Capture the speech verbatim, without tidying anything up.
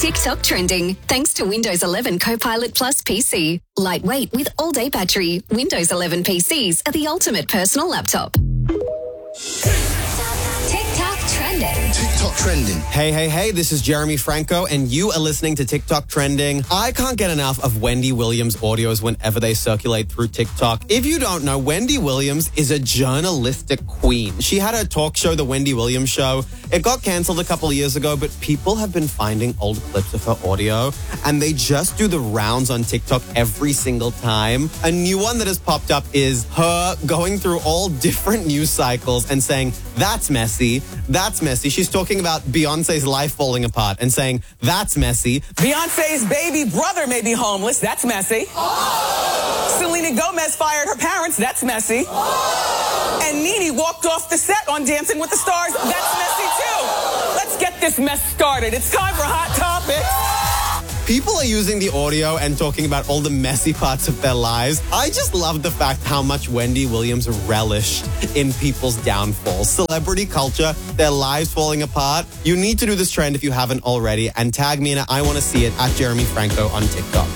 TikTok trending. Thanks to Windows eleven Copilot Plus P C. Lightweight with all-day battery. Windows eleven P Cs are the ultimate personal laptop. TikTok trending. TikTok trending. Hey, hey, hey, this is Jeremy Franco, and you are listening to TikTok Trending. I can't get enough of Wendy Williams audios whenever they circulate through TikTok. If you don't know, Wendy Williams is a journalistic queen. She had her talk show, The Wendy Williams Show. It got canceled a couple of years ago, but people have been finding old clips of her audio, and they just do the rounds on TikTok every single time. A new one that has popped up is her going through all different news cycles and saying, that's messy, that's messy. She's talking about Beyonce's life falling apart and saying, that's messy. Beyonce's baby brother may be homeless. That's messy. Oh. Selena Gomez fired her parents. That's messy. Oh. And Nene walked off the set on Dancing with the Stars. That's messy too. Let's get this mess started. It's time for Hot Topics. People are using the audio and talking about all the messy parts of their lives. I just love the fact how much Wendy Williams relished in people's downfalls. Celebrity culture, their lives falling apart. You need to do this trend if you haven't already, and tag me in it. I want to see it at Jeremy Franco on TikTok.